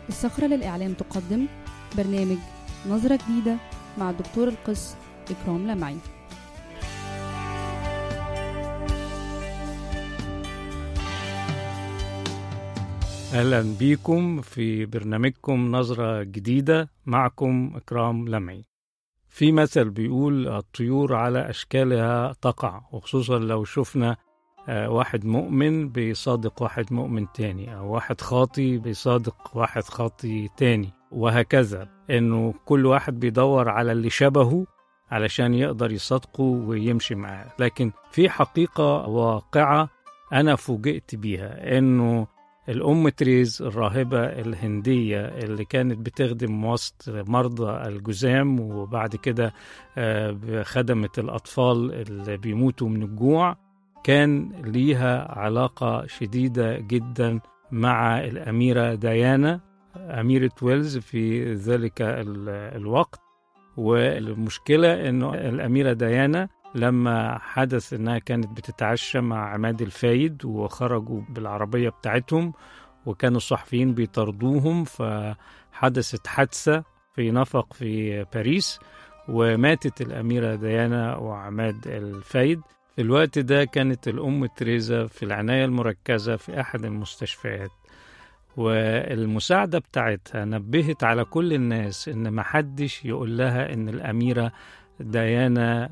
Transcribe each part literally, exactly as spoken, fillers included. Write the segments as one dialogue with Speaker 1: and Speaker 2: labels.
Speaker 1: الصخرة للإعلام تقدم برنامج نظرة جديدة مع الدكتور القس إكرام لمعي.
Speaker 2: أهلا بيكم في برنامجكم نظرة جديدة، معكم إكرام لمعي. في مثل بيقول الطيور على أشكالها تقع، وخصوصا لو شفنا واحد مؤمن بيصادق واحد مؤمن تاني، أو واحد خاطي بيصادق واحد خاطي تاني، وهكذا، إنه كل واحد بيدور على اللي شبهه علشان يقدر يصادقه ويمشي معاه. لكن في حقيقة واقعة أنا فوجئت بيها، إنه الأم تريز الراهبة الهندية اللي كانت بتخدم وسط مرضى الجذام، وبعد كده خدمت الأطفال اللي بيموتوا من الجوع، كان ليها علاقة شديدة جدا مع الأميرة ديانا أميرة ويلز في ذلك الوقت. والمشكلة أنه الأميرة ديانا لما حدث أنها كانت بتتعشى مع عماد الفايد وخرجوا بالعربية بتاعتهم وكانوا الصحفيين بيطردوهم، فحدثت حادثة في نفق في باريس وماتت الأميرة ديانا وعماد الفايد. في الوقت ده كانت الأم تريزا في العناية المركزة في أحد المستشفيات، والمساعدة بتاعتها نبهت على كل الناس إن محدش يقول لها إن الأميرة ديانا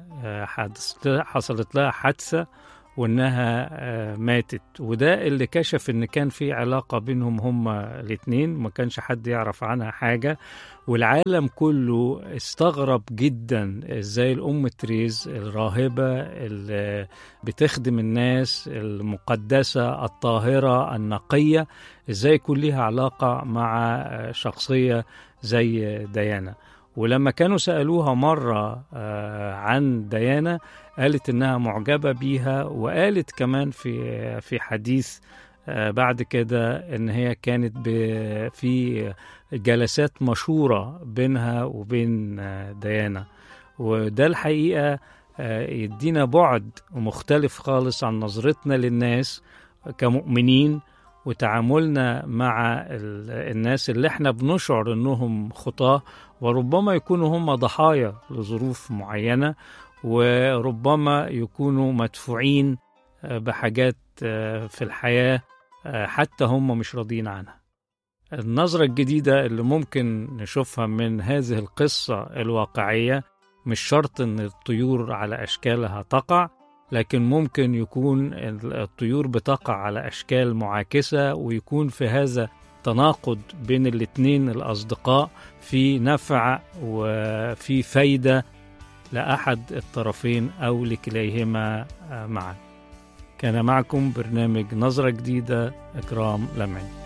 Speaker 2: حصلت لها حادثة وإنها ماتت. وده اللي كشف إن كان في علاقة بينهم هما الاتنين، ما كانش حد يعرف عنها حاجة، والعالم كله استغرب جدا إزاي الأم تريز الراهبة اللي بتخدم الناس المقدسة الطاهرة النقية إزاي يكون لها علاقة مع شخصية زي ديانا. ولما كانوا سألوها مرة عن ديانا قالت إنها معجبة بيها، وقالت كمان في في حديث بعد كده إن هي كانت في جلسات مشورة بينها وبين ديانا. وده الحقيقة يدينا بعد مختلف خالص عن نظرتنا للناس كمؤمنين وتعاملنا مع الناس اللي احنا بنشعر انهم خطاة، وربما يكونوا هم ضحايا لظروف معينة، وربما يكونوا مدفوعين بحاجات في الحياة حتى هم مش راضين عنها. النظرة الجديدة اللي ممكن نشوفها من هذه القصة الواقعية مش شرط ان الطيور على أشكالها تقع، لكن ممكن يكون الطيور بتقع على أشكال معاكسة، ويكون في هذا تناقض بين الاتنين الأصدقاء، في نفع وفي فايدة لأحد الطرفين أو لكليهما معا. كان معكم برنامج نظرة جديدة إكرام لمعي.